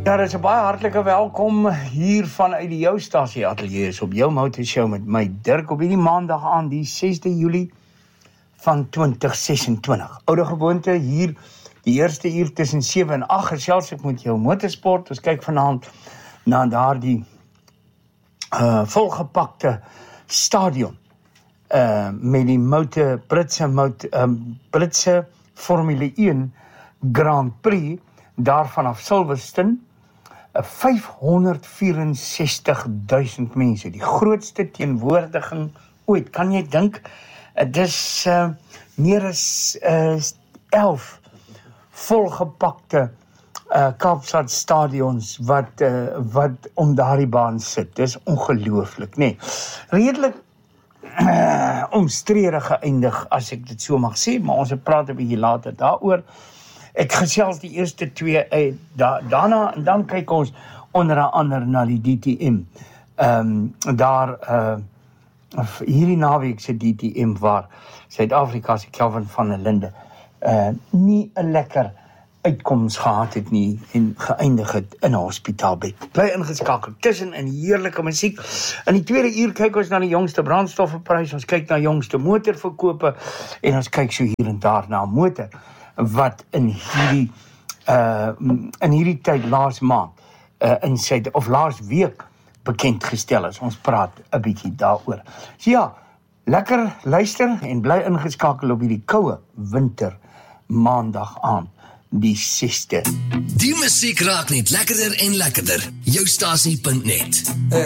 Ja, dit is 'n baie hartlike welkom hier vanuit die jou stasie ateljee op jou Motor Show met my Dirk op hierdie maandag aan die 6de Julie van 2026. Oude gewoonte hier die eerste uur tussen 7 en 8 gesels ek met jou motorsport. Ons kyk vanaand na daardie volgepakte stadion met die Britse Formule 1 Grand Prix daar vanaf Silverstone. 564.000 mense, die grootste teenwoordiging ooit. Kan jy dink, dit is meer as 11 volgepakte Kaapstad stadions wat om daardie baan sit. Dis ongelooflik, nee. Redelik omstrede geëindig, as ek dit so mag sê, maar ons praat 'n bietjie later daaroor. Ek gesels die eerste twee daarna, en dan kyk ons onder andere na die DTM. Hierdie naweek se DTM waar Suid-Afrika se Kelvin van der Linde nie 'n lekker uitkoms gehad het nie en geëindig het in 'n hospitaalbed. Bly ingeskakel tussen in heerlike musiek. In die tweede uur kyk ons na die jongste brandstofprys, ons kyk na jongste motorverkope en ons kyk so hier en daar na 'n motor wat in hierdie tyd laas maand laas week bekend gestel is. Ons praat 'n bietjie daaroor. So ja, lekker luister en bly ingeskakel op hierdie koue winter maandag aan die 6de. Die musiek raak net lekkerder en lekkerder. Joustasie.net